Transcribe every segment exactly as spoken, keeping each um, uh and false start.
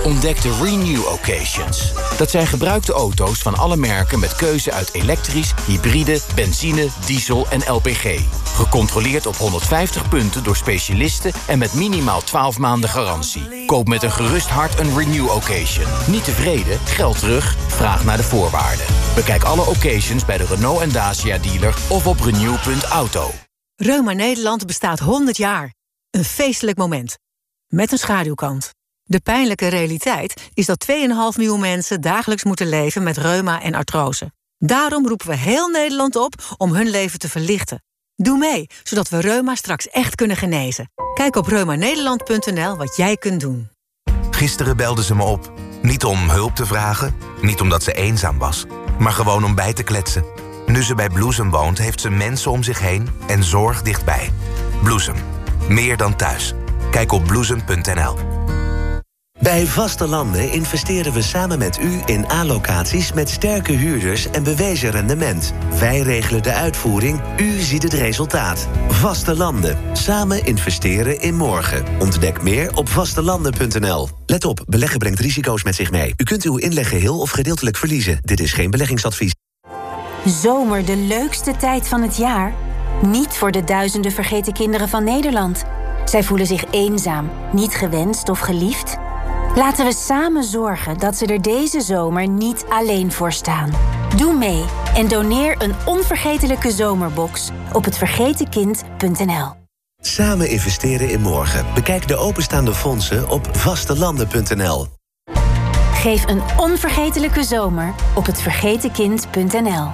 Ontdek de Renew Occasions. Dat zijn gebruikte auto's van alle merken met keuze uit elektrisch, hybride, benzine, diesel en L P G. Gecontroleerd op honderdvijftig punten door specialisten en met minimaal twaalf maanden garantie. Koop met een gerust hart een Renew Occasion. Niet tevreden? Geld terug? Vraag naar de voorwaarden. Bekijk alle occasions bij de Renault en Dacia dealer of op renew punt auto. Reuma Nederland bestaat honderd jaar. Een feestelijk moment. Met een schaduwkant. De pijnlijke realiteit is dat twee komma vijf miljoen mensen dagelijks moeten leven met reuma en artrose. Daarom roepen we heel Nederland op om hun leven te verlichten. Doe mee, zodat we reuma straks echt kunnen genezen. Kijk op reuma nederland punt n l wat jij kunt doen. Gisteren belde ze me op. Niet om hulp te vragen, niet omdat ze eenzaam was, maar gewoon om bij te kletsen. Nu ze bij Bloesem woont, heeft ze mensen om zich heen en zorg dichtbij. Bloesem. Meer dan thuis. Kijk op bloesem punt n l. Bij Vaste Landen investeren we samen met u in A-locaties met sterke huurders en bewezen rendement. Wij regelen de uitvoering, u ziet het resultaat. Vaste Landen. Samen investeren in morgen. Ontdek meer op vastelanden punt n l. Let op, beleggen brengt risico's met zich mee. U kunt uw inleg geheel of gedeeltelijk verliezen. Dit is geen beleggingsadvies. Zomer de leukste tijd van het jaar? Niet voor de duizenden vergeten kinderen van Nederland. Zij voelen zich eenzaam, niet gewenst of geliefd. Laten we samen zorgen dat ze er deze zomer niet alleen voor staan. Doe mee en doneer een onvergetelijke zomerbox op het vergeten kind punt n l. Samen investeren in morgen. Bekijk de openstaande fondsen op vastelanden punt n l. Geef een onvergetelijke zomer op het vergeten kind punt n l.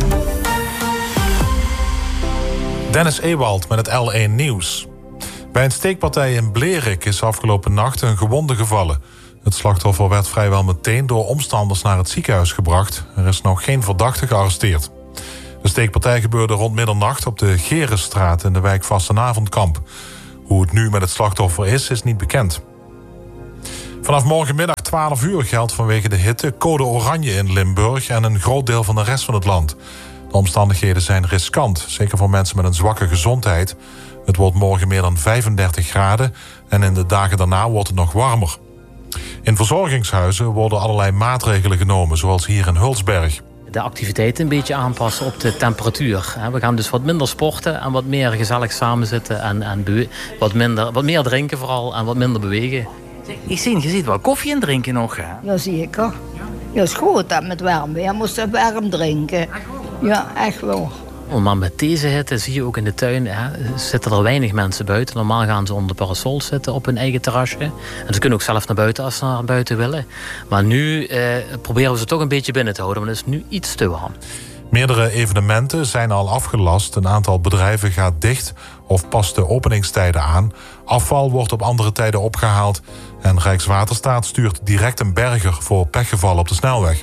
Dennis Ewald met het L één Nieuws. Bij een steekpartij in Blerik is afgelopen nacht een gewonde gevallen. Het slachtoffer werd vrijwel meteen door omstanders naar het ziekenhuis gebracht. Er is nog geen verdachte gearresteerd. De steekpartij gebeurde rond middernacht op de Gerenstraat in de wijk Vastenavondkamp. Hoe het nu met het slachtoffer is, is niet bekend. Vanaf morgenmiddag twaalf uur geldt vanwege de hitte code oranje in Limburg en een groot deel van de rest van het land. De omstandigheden zijn riskant, zeker voor mensen met een zwakke gezondheid. Het wordt morgen meer dan vijfendertig graden en in de dagen daarna wordt het nog warmer. In verzorgingshuizen worden allerlei maatregelen genomen, zoals hier in Hulsberg. De activiteiten een beetje aanpassen op de temperatuur. We gaan dus wat minder sporten en wat meer gezellig samenzitten en, en wat, minder, wat meer drinken vooral en wat minder bewegen. Ik zie, je ziet wel koffie en drinken nog. Hè? Ja, zeker. Ja, is goed dat met warm weer. Je moest warm drinken. Ja, echt wel. Maar met deze hitte zie je ook in de tuin, hè, zitten er weinig mensen buiten. Normaal gaan ze onder de parasol zitten op hun eigen terrasje. En ze kunnen ook zelf naar buiten als ze naar buiten willen. Maar nu eh, proberen we ze toch een beetje binnen te houden, want het is nu iets te warm. Meerdere evenementen zijn al afgelast. Een aantal bedrijven gaat dicht of past de openingstijden aan. Afval wordt op andere tijden opgehaald. En Rijkswaterstaat stuurt direct een berger voor pechgevallen op de snelweg.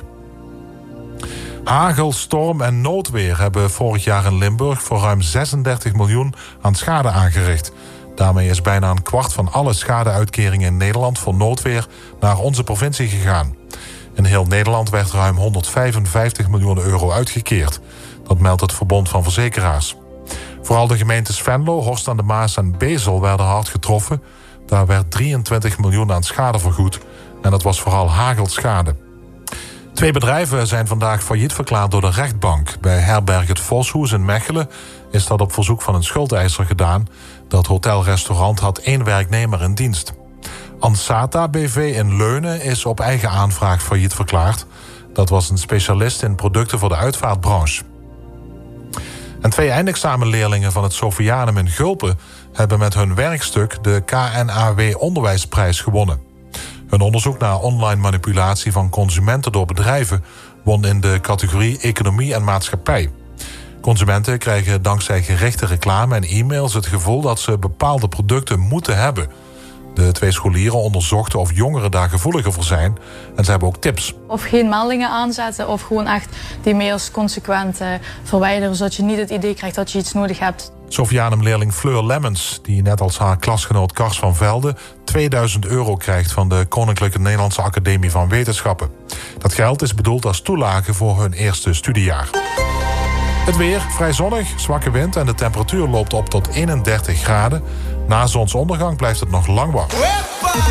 Hagel, storm en noodweer hebben vorig jaar in Limburg voor ruim zesendertig miljoen aan schade aangericht. Daarmee is bijna een kwart van alle schadeuitkeringen in Nederland voor noodweer naar onze provincie gegaan. In heel Nederland werd ruim honderdvijfenvijftig miljoen euro uitgekeerd. Dat meldt het Verbond van Verzekeraars. Vooral de gemeentes Venlo, Horst aan de Maas en Bezel werden hard getroffen. Daar werd drieëntwintig miljoen aan schade vergoed. En dat was vooral hagelschade. Twee bedrijven zijn vandaag failliet verklaard door de rechtbank. Bij herberg Het Voshoes in Mechelen is dat op verzoek van een schuldeiser gedaan. Dat hotelrestaurant had één werknemer in dienst. Ansata B V in Leunen is op eigen aanvraag failliet verklaard. Dat was een specialist in producten voor de uitvaartbranche. En twee eindexamenleerlingen van het Sofianum in Gulpen hebben met hun werkstuk de K N A W Onderwijsprijs gewonnen. Hun onderzoek naar online manipulatie van consumenten door bedrijven won in de categorie Economie en Maatschappij. Consumenten krijgen dankzij gerichte reclame en e-mails het gevoel dat ze bepaalde producten moeten hebben. De twee scholieren onderzochten of jongeren daar gevoeliger voor zijn en ze hebben ook tips. Of geen meldingen aanzetten of gewoon echt die mails consequent uh, verwijderen, zodat je niet het idee krijgt dat je iets nodig hebt. Sofianum-leerling Fleur Lemmens, die net als haar klasgenoot Kars van Velde tweeduizend euro krijgt van de Koninklijke Nederlandse Academie van Wetenschappen. Dat geld is bedoeld als toelage voor hun eerste studiejaar. Het weer, vrij zonnig, zwakke wind en de temperatuur loopt op tot eenendertig graden. Na zonsondergang blijft het nog lang warm.